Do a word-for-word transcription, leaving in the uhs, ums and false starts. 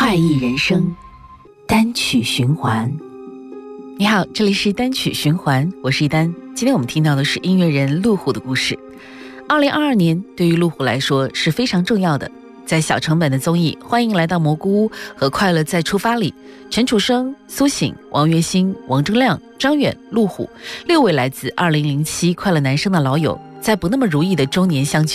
快意人生，单曲循环。 你好，这里是单曲循环，我是一丹。今天我们听到的是音乐人陆虎的故事。二零二二年对于陆虎来说是非常重要的，在小成本的综艺《欢迎来到蘑菇屋》和《快乐再出发》里，陈楚生、苏醒、王栎鑫、王铮亮、张远、陆虎六位来自二零零七快乐男声的老友，在不那么如意的中年相聚。